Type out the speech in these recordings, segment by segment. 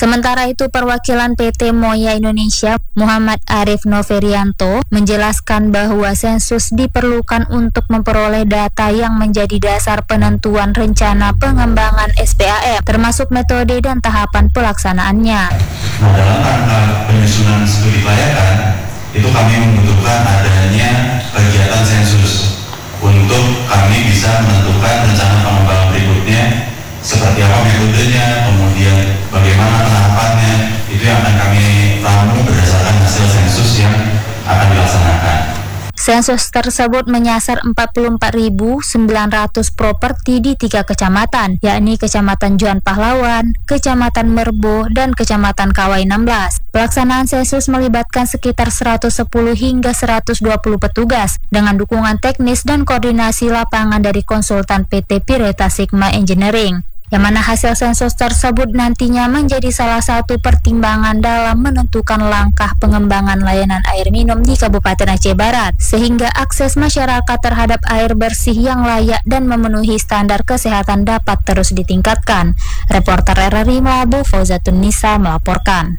Sementara itu, perwakilan PT Moya Indonesia, Muhammad Arif Noverianto, menjelaskan bahwa sensus diperlukan untuk memperoleh data yang menjadi dasar penentuan rencana pengembangan SPAM, termasuk metode dan tahapan pelaksanaannya. Nah, dalam rangka penyusunan studi kelayakan, itu kami membutuhkan adanya kegiatan sensus untuk kami bisa menentukan rencana pengembangan berikutnya, seperti apa metodenya, kemudian bagaimana tahapannya, itu yang akan kami ramu berdasarkan hasil sensus yang akan dilaksanakan. Sensus tersebut menyasar 44.900 properti di 3 kecamatan, yakni Kecamatan Juan Pahlawan, Kecamatan Merbo, dan Kecamatan Kawai 16. Pelaksanaan sensus melibatkan sekitar 110 hingga 120 petugas dengan dukungan teknis dan koordinasi lapangan dari konsultan PT Pireta Sigma Engineering, yang mana hasil sensus tersebut nantinya menjadi salah satu pertimbangan dalam menentukan langkah pengembangan layanan air minum di Kabupaten Aceh Barat, sehingga akses masyarakat terhadap air bersih yang layak dan memenuhi standar kesehatan dapat terus ditingkatkan. Reporter RRI Melabu, Fauzatun Nisa melaporkan.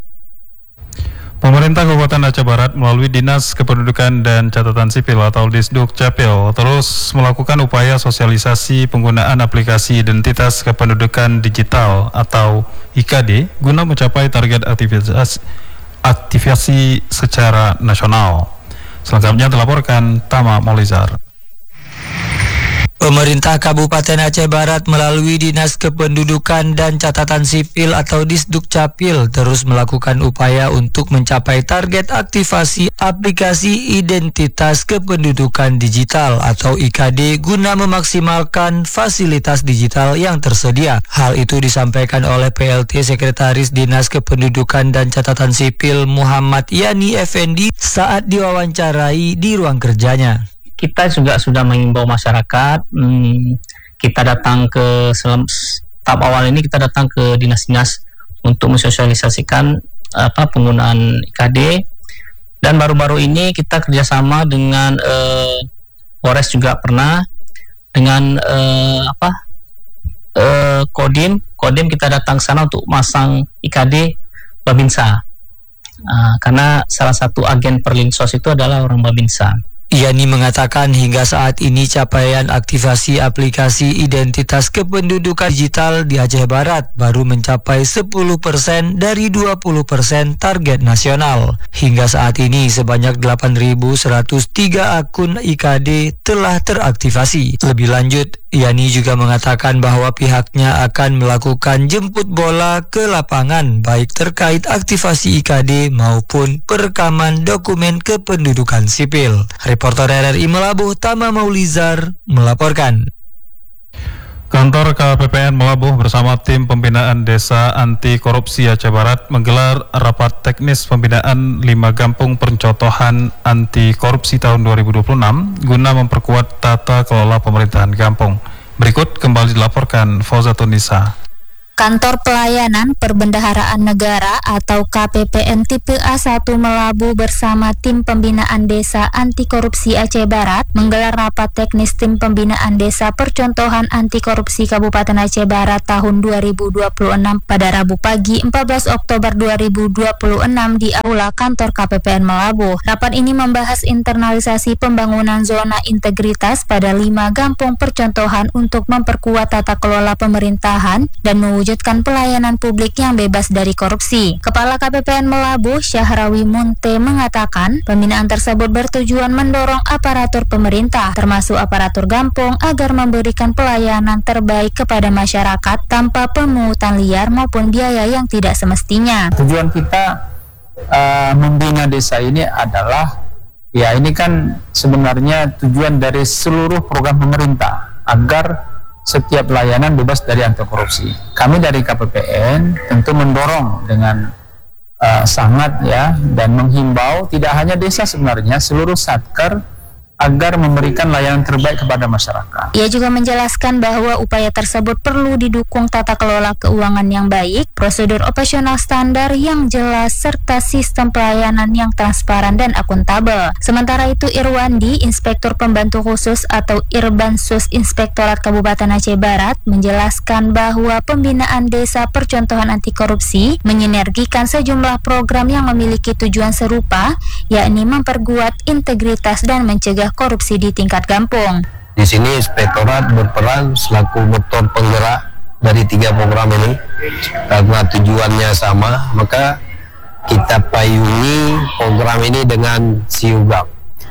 Pemerintah Kabupaten Aceh Barat melalui Dinas Kependudukan dan Catatan Sipil atau Disduk Capil terus melakukan upaya sosialisasi penggunaan aplikasi Identitas Kependudukan Digital atau IKD guna mencapai target aktivasi secara nasional. Selengkapnya dilaporkan Tama Maulizar. Pemerintah Kabupaten Aceh Barat melalui Dinas Kependudukan dan Catatan Sipil atau Disduk Capil terus melakukan upaya untuk mencapai target aktivasi aplikasi Identitas Kependudukan Digital atau IKD guna memaksimalkan fasilitas digital yang tersedia. Hal itu disampaikan oleh PLT Sekretaris Dinas Kependudukan dan Catatan Sipil Muhammad Yani Effendi saat diwawancarai di ruang kerjanya. Kita juga sudah mengimbau masyarakat. Kita datang ke tahap awal ini kita datang ke dinas-dinas untuk mensosialisasikan penggunaan IKD, dan baru-baru ini kita kerjasama dengan Polres juga pernah dengan Kodim kita datang ke sana untuk masang IKD Babinsa, karena salah satu agen Perlinsos itu adalah orang Babinsa. Yani mengatakan hingga saat ini capaian aktivasi aplikasi Identitas Kependudukan Digital di Aceh Barat baru mencapai 10% dari 20% target nasional. Hingga saat ini sebanyak 8.103 akun IKD telah teraktivasi. Lebih lanjut, Yani juga mengatakan bahwa pihaknya akan melakukan jemput bola ke lapangan baik terkait aktivasi IKD maupun perekaman dokumen kependudukan sipil. Reporter RRI Melabuh, Tama Maulizar melaporkan. Kantor KPPN Melabuh bersama tim pembinaan Desa Anti Korupsi Aceh Barat menggelar rapat teknis pembinaan 5 kampung pencontohan anti korupsi tahun 2026 guna memperkuat tata kelola pemerintahan kampung. Berikut kembali dilaporkan Fauzatun Nisa. Kantor Pelayanan Perbendaharaan Negara atau KPPN Tipe A1 Melabu bersama tim pembinaan Desa Anti Korupsi Aceh Barat menggelar rapat teknis tim pembinaan Desa Percontohan Anti Korupsi Kabupaten Aceh Barat tahun 2026 pada Rabu pagi 14 Oktober 2026 di Aula Kantor KPPN Melabu. Rapat ini membahas internalisasi pembangunan zona integritas pada 5 kampung percontohan untuk memperkuat tata kelola pemerintahan dan mewujudkan pelayanan publik yang bebas dari korupsi. Kepala KPPN Melabu, Syahrawi Munte, mengatakan pembinaan tersebut bertujuan mendorong aparatur pemerintah, termasuk aparatur kampung, agar memberikan pelayanan terbaik kepada masyarakat tanpa pemungutan liar maupun biaya yang tidak semestinya. Tujuan kita membina desa ini adalah, ya ini kan sebenarnya tujuan dari seluruh program pemerintah agar setiap layanan bebas dari anti korupsi. Kami dari KPPN tentu mendorong dengan sangat ya dan menghimbau tidak hanya desa sebenarnya seluruh satker agar memberikan layanan terbaik kepada masyarakat. Ia juga menjelaskan bahwa upaya tersebut perlu didukung tata kelola keuangan yang baik, prosedur operasional standar yang jelas, serta sistem pelayanan yang transparan dan akuntabel. Sementara itu, Irwandi, Inspektur Pembantu Khusus atau Irbansus Inspektorat Kabupaten Aceh Barat, menjelaskan bahwa pembinaan desa percontohan anti korupsi menyinergikan sejumlah program yang memiliki tujuan serupa, yakni memperkuat integritas dan mencegah korupsi di tingkat kampung. Di sini Inspektorat berperan selaku motor penggerak dari 3 program ini karena tujuannya sama, maka kita payungi program ini dengan SIUGAP,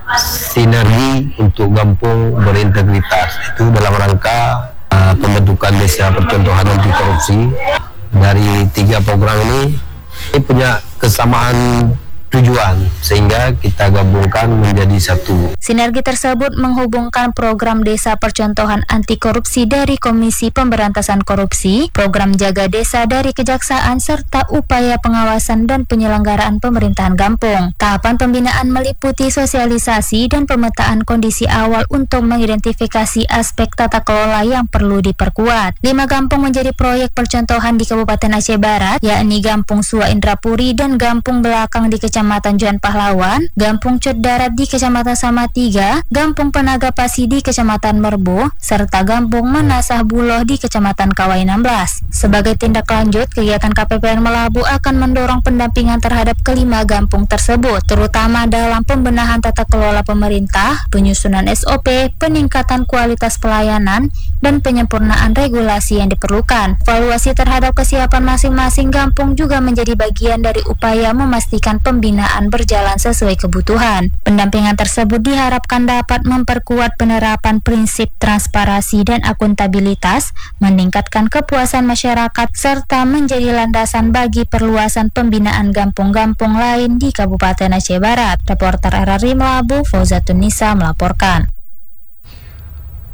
sinergi untuk kampung berintegritas. Itu dalam rangka pembentukan desa percontohan anti korupsi. Dari 3 program ini punya kesamaan tujuan sehingga kita gabungkan menjadi satu. Sinergi tersebut menghubungkan program desa percontohan anti korupsi dari Komisi Pemberantasan Korupsi, program jaga desa dari Kejaksaan, serta upaya pengawasan dan penyelenggaraan pemerintahan kampung. Tahapan pembinaan meliputi sosialisasi dan pemetaan kondisi awal untuk mengidentifikasi aspek tata kelola yang perlu diperkuat. 5 kampung menjadi proyek percontohan di Kabupaten Aceh Barat, yakni Kampung Sua Indrapuri dan Kampung Belakang di Kecamatan Juan Pahlawan, Kampung Cot Darat di Kecamatan Samatiga, Kampung Penaga Pasi di Kecamatan Merbo, serta Kampung Menasah Buloh di Kecamatan Kawai 16. Sebagai tindak lanjut, kegiatan KPPN Melabu akan mendorong pendampingan terhadap kelima kampung tersebut, terutama dalam pembenahan tata kelola pemerintah, penyusunan SOP, peningkatan kualitas pelayanan, dan penyempurnaan regulasi yang diperlukan. Evaluasi terhadap kesiapan masing-masing kampung juga menjadi bagian dari upaya memastikan pembinaan berjalan sesuai kebutuhan. Pendampingan tersebut diharapkan dapat memperkuat penerapan prinsip transparansi dan akuntabilitas, meningkatkan kepuasan masyarakat, serta menjadi landasan bagi perluasan pembinaan kampung-kampung lain di Kabupaten Aceh Barat. Reporter RRI Melabu, Fauzatun Nisa melaporkan.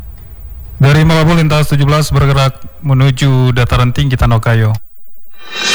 Dari Melabu, lintas 17 bergerak menuju dataran tinggi Tanokayo.